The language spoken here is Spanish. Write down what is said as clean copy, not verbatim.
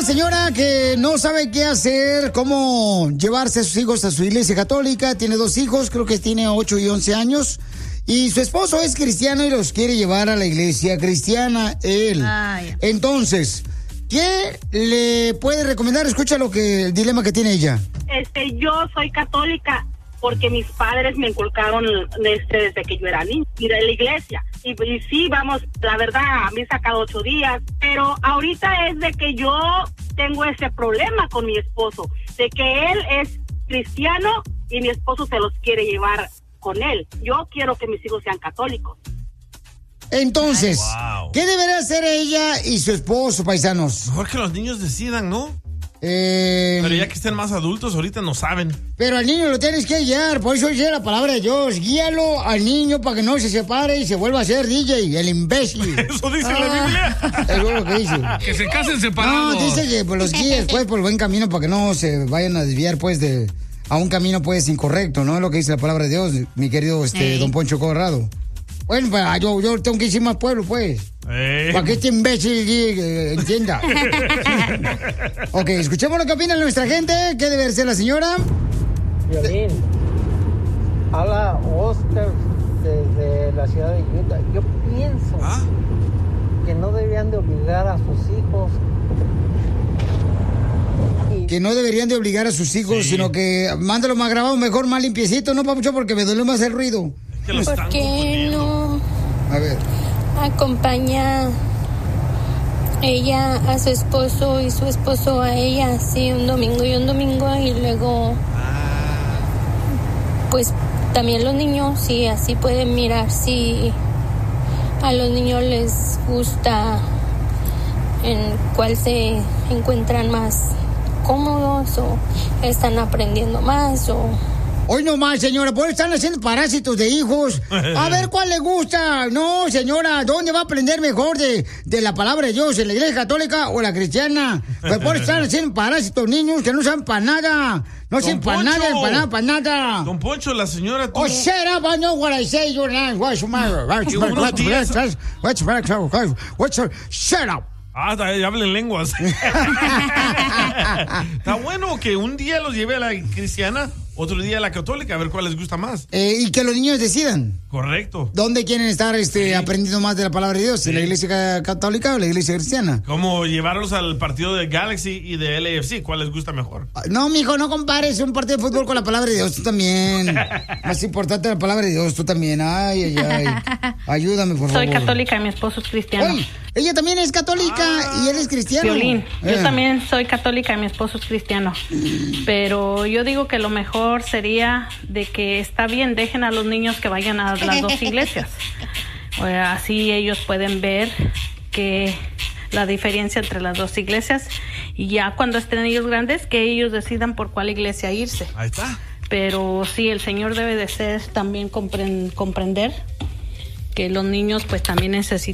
señora que no sabe qué hacer, cómo llevarse a sus hijos a su iglesia católica. Tiene 2 hijos, creo que tiene 8 y 11 años. Y su esposo es cristiano y los quiere llevar a la iglesia cristiana, él. Entonces, ¿qué le puede recomendar? Escucha el dilema que tiene ella. Yo soy católica porque mis padres me inculcaron desde que yo era niña, ir a la iglesia. Y sí, vamos, la verdad, a misa cada 8 días. Pero ahorita es de que yo tengo ese problema con mi esposo, de que él es cristiano y mi esposo se los quiere llevar con él. Yo quiero que mis hijos sean católicos. Entonces, ¿qué debería hacer ella y su esposo, paisanos? Mejor que los niños decidan, ¿no? Pero ya que estén más adultos, ahorita no saben. Pero al niño lo tienes que guiar, por eso dice la palabra de Dios. Guíalo al niño para que no se separe y se vuelva a ser DJ, el imbécil. Eso dice la Biblia. Eso es lo que dice. Que se casen separados. No, dice que pues, los guíes pues, por el buen camino para que no se vayan a desviar pues a un camino pues incorrecto, ¿no? Es lo que dice la palabra de Dios, mi querido don Poncho Corrado. Bueno, pues yo tengo que decir más pueblo, pues. Para que este imbécil entienda. Ok, escuchemos lo que opina nuestra gente. ¿Qué debe ser la señora? Violín. Habla Oscar desde la ciudad de Utah. Yo pienso que no deberían de obligar a sus hijos. Que no deberían de obligar a sus hijos, sino que mándalo más grabado, mejor más limpiecito, no, papucho, porque me duele más el ruido. ¿Por qué no a ver acompaña ella a su esposo y su esposo a ella, así un domingo y luego pues también los niños, sí, así pueden mirar si a los niños les gusta, en cuál se encuentran más cómodos o están aprendiendo más o... Hoy nomás, señora, por están haciendo parásitos de hijos. A ver cuál le gusta. No, señora, ¿dónde va a aprender mejor de la palabra de Dios? ¿En la iglesia católica o la cristiana? Pues por están haciendo parásitos niños que no saben para nada. No sirven para nada, para nada. Don Poncho, la señora... Oh, shut up, I know what I say. You're not... What's the matter? Shut up. Ya hablen lenguas. Está bueno que un día los lleve a la cristiana, otro día a la católica, a ver cuál les gusta más. Y que los niños decidan. Correcto. ¿Dónde quieren estar aprendiendo más de la palabra de Dios? ¿En la iglesia católica o la iglesia cristiana? Como llevarlos al partido de Galaxy y de LAFC, ¿cuál les gusta mejor? No, mijo, no compares un partido de fútbol con la palabra de Dios, tú también. Más importante la palabra de Dios, tú también. Ay. Ayúdame, por favor. Soy católica y mi esposo es cristiano. Oye, ella también es católica y él es cristiano. Violín, yo también soy católica y mi esposo es cristiano. Pero yo digo que lo mejor sería de que está bien, dejen a los niños que vayan a las 2 iglesias. Así ellos pueden ver que la diferencia entre las 2 iglesias y ya cuando estén ellos grandes que ellos decidan por cuál iglesia irse. Ahí está. Pero sí, el Señor debe de ser también comprender que los niños pues también necesitan